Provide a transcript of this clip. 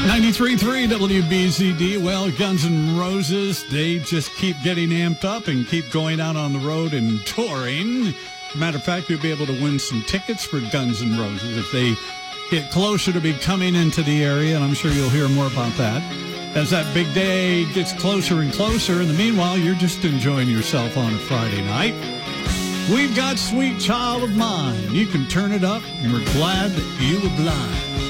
93.3 WBZD. Well, Guns N' Roses, they just keep getting amped up and keep going out on the road and touring. Matter of fact, you'll be able to win some tickets for Guns N' Roses if they get closer to be coming into the area, and I'm sure you'll hear more about that as that big day gets closer and closer. In the meanwhile, you're just enjoying yourself on a Friday night. We've got Sweet Child of Mine. You can turn it up, and we're glad that you oblige.